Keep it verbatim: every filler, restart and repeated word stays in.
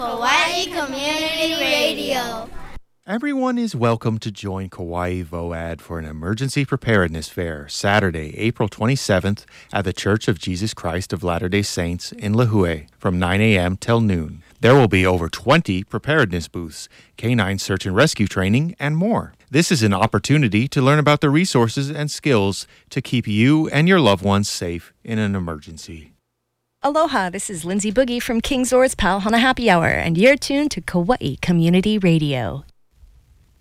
Kauai Community Radio. Everyone is welcome to join Kauai V O A D for an emergency preparedness fair Saturday, April twenty-seventh at the Church of Jesus Christ of Latter-day Saints in Lihue from nine a.m. till noon. There will be over twenty preparedness booths, canine search and rescue training, and more. This is an opportunity to learn about the resources and skills to keep you and your loved ones safe in an emergency. Aloha, this is Lindsay Boogie from King Zor's Pal Hana Happy Hour, and you're tuned to Kauai Community Radio.